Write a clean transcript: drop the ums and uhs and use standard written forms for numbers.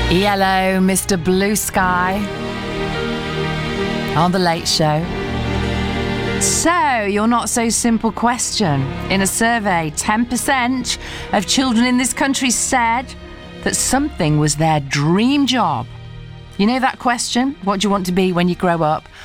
Hello, Mr. Blue Sky on The Late Show. So, your not so simple question. In a survey, 10% of children in this country said that something was their dream job. You know that question? What do you want to be when you grow up?